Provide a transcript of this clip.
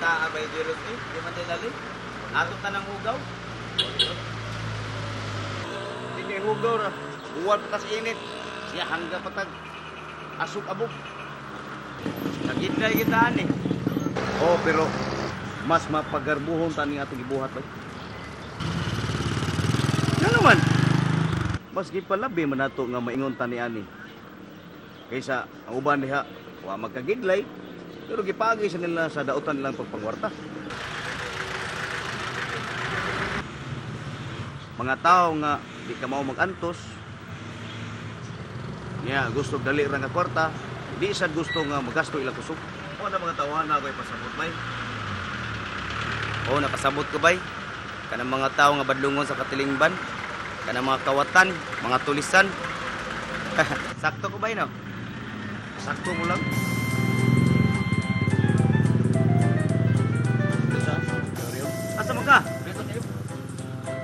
ta abay dirot di man tayo dali. Ato ta ng hugaw. Di kay hugaw ra. Buwan patas init. Siya hangga patag. Asok abog. Nagidlay kita ani. Oh, pero mas mapagarbuhon tani atong gibuhat ba? Nga naman. Mas gipalabi man nato nga maingon tani ani. Kaysa ang uban diha wa magkagidlay pero gipagi sa nila sa dautan nilang pagpangwarta. Mga tao nga di ka mao magantos. Niya gusto dali ra nga kwarta, di sad gusto nga magasto ilang kusog. O na mga tawahan na ako'y pasabot bay. Oo, napasabot ko bay. Kanang mga tao nga badlungon sa katilingban. Kanang mga kawatan, mga tulisan. Sakto ko bay no? Sakto mo lang.